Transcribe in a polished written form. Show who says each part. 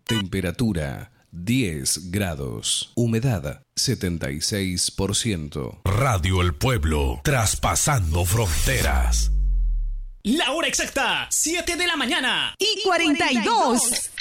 Speaker 1: Temperatura 10 grados. Humedad 76%.
Speaker 2: Radio El Pueblo, traspasando fronteras.
Speaker 3: La hora exacta, 7 de la mañana.
Speaker 4: Y 42.